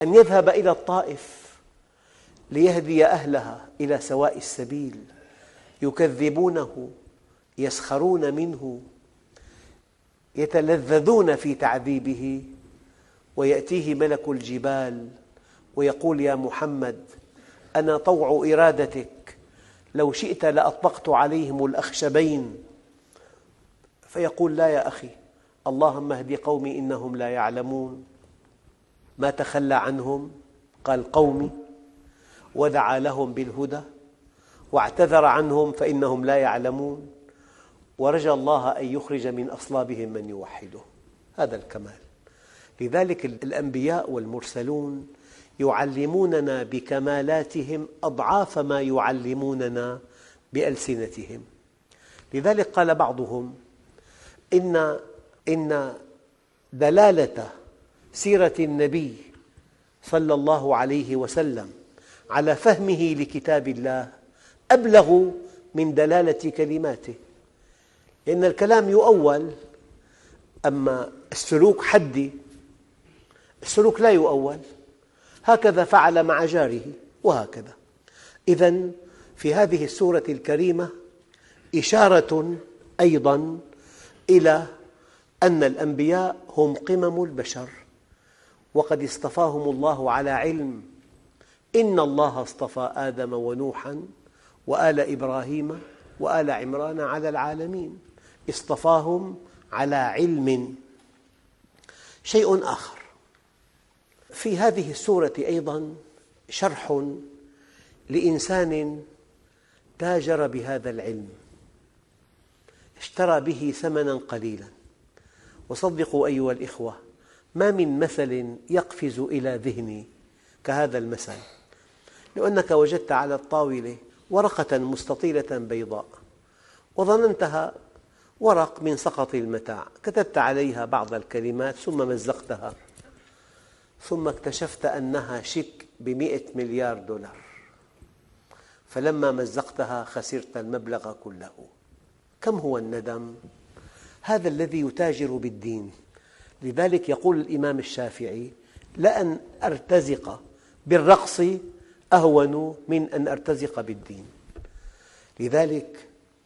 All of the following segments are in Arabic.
أن يذهب إلى الطائف ليهدي أهلها إلى سواء السبيل، يكذبونه، يسخرون منه، يتلذذون في تعذيبه، ويأتيه ملك الجبال ويقول: يا محمد، أنا طوع إرادتك، لو شئت لأطبقت عليهم الأخشبين. فيقول: لا يا أخي، اللهم اهد قومي إنهم لا يعلمون. ما تخلى عنهم، قال: قومي، ودعا لهم بالهدى، واعتذر عنهم فإنهم لا يعلمون، ورجى الله أن يخرج من أصلابهم من يوحده. هذا الكمال. لذلك الأنبياء والمرسلون يعلموننا بكمالاتهم أضعاف ما يعلموننا بألسنتهم. لذلك قال بعضهم: إن دلالة سيرة النبي صلى الله عليه وسلم على فهمه لكتاب الله أبلغ من دلالة كلماته، لأن الكلام يؤول، أما السلوك حدي، السلوك لا يؤول. هكذا فعل مع جاره، وهكذا. إذن في هذه السورة الكريمة إشارة أيضاً إلى أن الأنبياء هم قمم البشر، وقد اصطفاهم الله على علم. إن الله اصطفى آدم ونوحاً وآل إبراهيم وآل عمران على العالمين، اصطفاهم على علم. شيء آخر في هذه السورة أيضاً شرح لإنسان تاجر بهذا العلم، اشترى به ثمناً قليلاً. وصدقوا أيها الإخوة، ما من مثل يقفز إلى ذهني كهذا المثل. لو أنك وجدت على الطاولة ورقة مستطيلة بيضاء وظننتها ورق من سقط المتاع، كتبت عليها بعض الكلمات ثم مزقتها، ثم اكتشفت أنها شيك ب100 مليار دولار، فلما مزقتها خسرت المبلغ كله. كم هو الندم؟ هذا الذي يتاجر بالدين. لذلك يقول الإمام الشافعي: لأن أرتزق بالرقص أهون من أن أرتزق بالدين. لذلك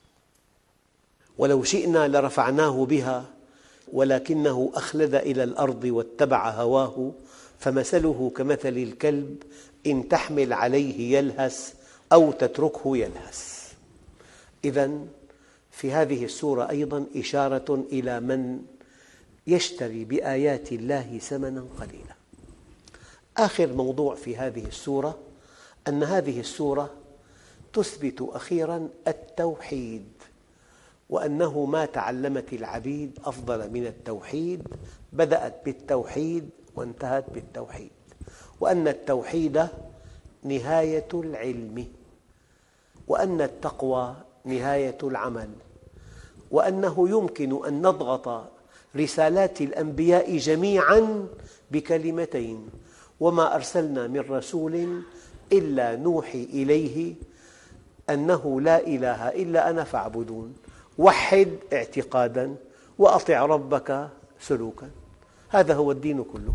ولو شئنا لرفعناه بها ولكنه أخلد إلى الأرض واتبع هواه فمثله كمثل الكلب إن تحمل عليه يلهث أو تتركه يلهث. إذن في هذه السورة أيضاً إشارة إلى من يشتري بآيات الله ثمناً قليلاً. آخر موضوع في هذه السورة أن هذه السورة تثبت أخيراً التوحيد، وأنه ما تعلمت العبيد أفضل من التوحيد، بدأت بالتوحيد وانتهت بالتوحيد، وأن التوحيد نهاية العلم، وأن التقوى نهاية العمل، وأنه يمكن أن نضغط رسالات الأنبياء جميعاً بكلمتين: وما أرسلنا من رسول إلا نوحي إليه أنه لا إله إلا أنا فاعبدون. وحد اعتقاداً وأطع ربك سلوكاً. هذا هو الدين كله.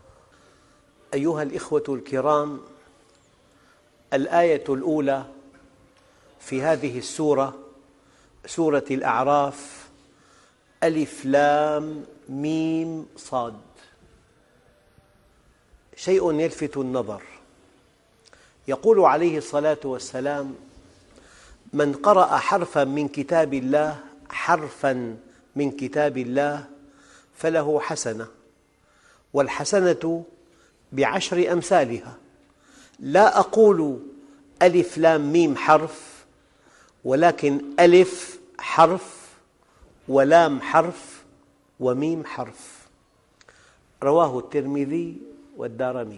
أيها الإخوة الكرام، الآية الأولى في هذه السورة، سورة الأعراف، ألف لام ميم صاد. شيء يلفت النظر. يقول عليه الصلاة والسلام: من قرأ حرفاً من كتاب الله، حرفاً من كتاب الله، فله حسنة، والحسنة ب10 أمثالها. لا أقول ألف لام ميم حرف، ولكن ألف حرف ولام حرف وميم حرف. رواه الترمذي والدارمي.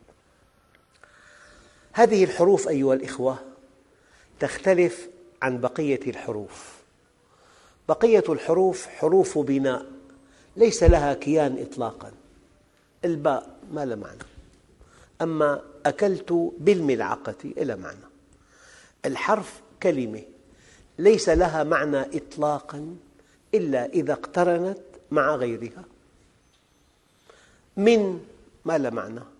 هذه الحروف أيها الإخوة تختلف عن بقية الحروف. بقية الحروف حروف بناء ليس لها كيان إطلاقاً. الباء ما لها معنى، أما أكلت بالملعقة لها معنى. الحرف كلمة ليس لها معنى إطلاقاً إلا إذا اقترنت مع غيرها. من ما لها معنى،